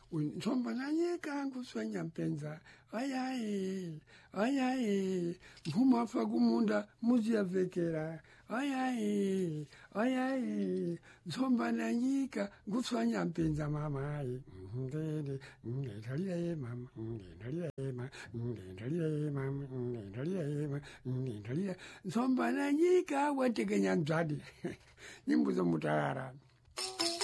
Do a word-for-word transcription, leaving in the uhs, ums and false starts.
Nsomba na nyika nguswenya mpenza ayaye ayaye mfumafa kumunda muziyavekera ayaye ayaye nsomba na nyika nguswenya mpenza mamaye ndende ndalire mama ndalire mama ndalire mama ndalire mama ndalire nsomba na nyika watekenya nzadi nyimbo za mutarara.